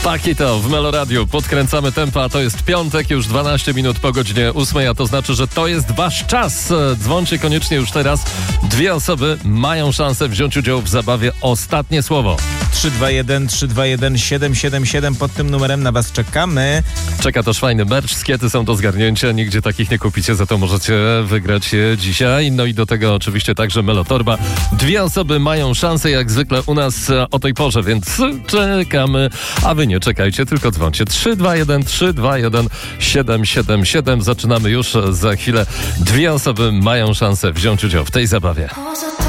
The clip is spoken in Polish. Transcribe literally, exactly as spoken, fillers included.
Tak i to w Meloradiu podkręcamy tempo, a to jest piątek, już dwanaście minut po godzinie ósmej, a to znaczy, że to jest wasz czas. Dzwońcie koniecznie już teraz. Dwie osoby mają szansę wziąć udział w zabawie Ostatnie Słowo. trzy dwa jeden trzy dwa jeden siedem siedem siedem, pod tym numerem na was czekamy. Czeka też fajny merch, skiety są do zgarnięcia, nigdzie takich nie kupicie, za to możecie wygrać je dzisiaj. No i do tego oczywiście także Melotorba. Dwie osoby mają szansę jak zwykle u nas o tej porze, więc czekamy, a wy nie czekajcie, tylko dzwońcie. trzy dwa jeden trzy dwa jeden siedem siedem siedem. Zaczynamy już za chwilę. Dwie osoby mają szansę wziąć udział w tej zabawie.